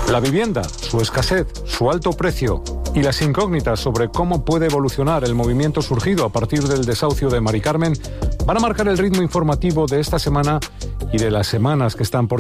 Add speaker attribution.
Speaker 1: La vivienda, su escasez, su alto precio y las incógnitas sobre cómo puede evolucionar el movimiento surgido a partir del desahucio de Mari Carmen van a marcar el ritmo informativo de esta semana y de las semanas que están por